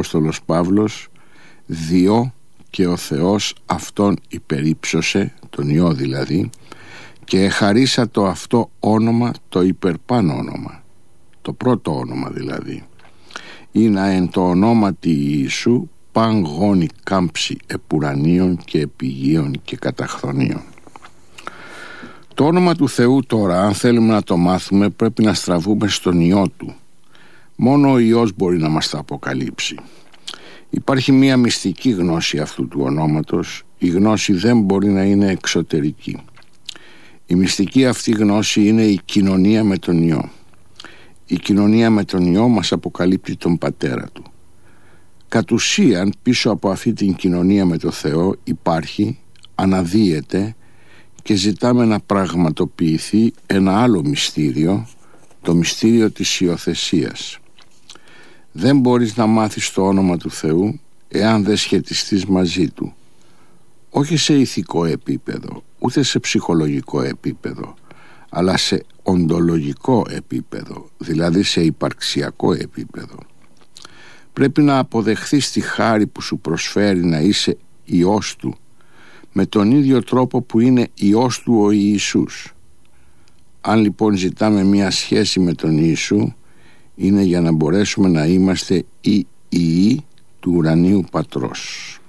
Απόστολος Παύλος, διό και ο Θεός αυτόν υπερύψωσε, τον Υιό δηλαδή, και εχαρίσα το αυτό όνομα, το υπερπάνω όνομα, το πρώτο όνομα δηλαδή, ή να εν το ονόματι Ιησού παν γόνι κάμψη επουρανίων και επιγείων και καταχθονίων. Το όνομα του Θεού τώρα, αν θέλουμε να το μάθουμε, πρέπει να στραβούμε στον Υιό του. Μόνο ο Υιός μπορεί να μας τα αποκαλύψει. Υπάρχει μία μυστική γνώση αυτού του ονόματος. Η γνώση δεν μπορεί να είναι εξωτερική. Η μυστική αυτή γνώση είναι η κοινωνία με τον Υιό. Η κοινωνία με τον Υιό μας αποκαλύπτει τον Πατέρα του. Κατ' ουσίαν, πίσω από αυτή την κοινωνία με τον Θεό υπάρχει, αναδύεται και ζητάμε να πραγματοποιηθεί ένα άλλο μυστήριο, το μυστήριο της υιοθεσίας. Δεν μπορείς να μάθεις το όνομα του Θεού εάν δεν σχετιστείς μαζί του. Όχι σε ηθικό επίπεδο, ούτε σε ψυχολογικό επίπεδο, αλλά σε οντολογικό επίπεδο, δηλαδή σε υπαρξιακό επίπεδο. Πρέπει να αποδεχθείς τη χάρη που σου προσφέρει να είσαι Υιός του, με τον ίδιο τρόπο που είναι Υιός του ο Ιησούς. Αν λοιπόν ζητάμε μία σχέση με τον Ιησού, είναι για να μπορέσουμε να είμαστε οι Υιοί του ουρανίου Πατρός.